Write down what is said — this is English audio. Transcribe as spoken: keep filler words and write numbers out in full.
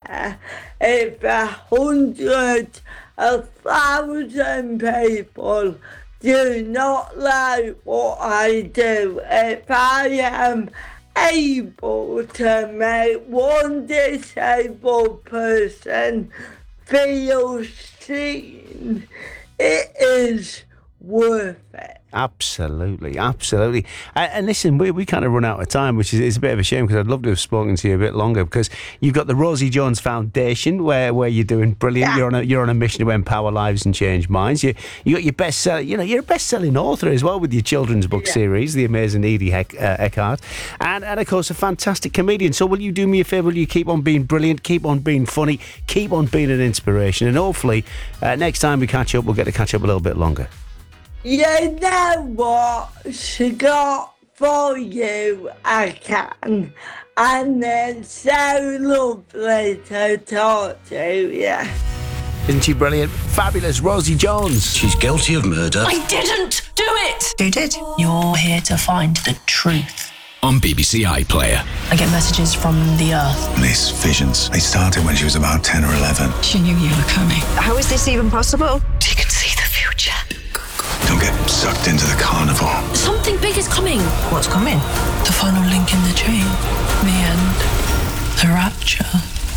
care if a hundred, a thousand people do not like what I do. If I am able to make one disabled person feel seen, it is worth it. Absolutely, absolutely. And, and listen, we, we kind of run out of time, which is, is a bit of a shame, because I'd love to have spoken to you a bit longer, because you've got the Rosie Jones Foundation, where, where you're doing brilliant. Yeah. You're on a you're on a mission to empower lives and change minds. You you got your best seller, you know, you're a best selling author as well with your children's book yeah. series, The Amazing Edie Heck, uh, Eckhart, and and of course a fantastic comedian. So will you do me a favour? Will you keep on being brilliant, keep on being funny, keep on being an inspiration, and hopefully uh, next time we catch up, we'll get to catch up a little bit longer. You know what, Scott, for you I can, and it's so lovely to talk to you. Isn't she brilliant? Fabulous, Rosie Jones. She's guilty of murder. I didn't do it! Who did? You're here to find the truth. On B B C iPlayer. I get messages from the Earth. These visions, they started when she was about ten or eleven. She knew you were coming. How is this even possible? She can see the future. Don't get sucked into the carnival. Something big is coming. What's coming? The final link in the chain. The end. The rapture.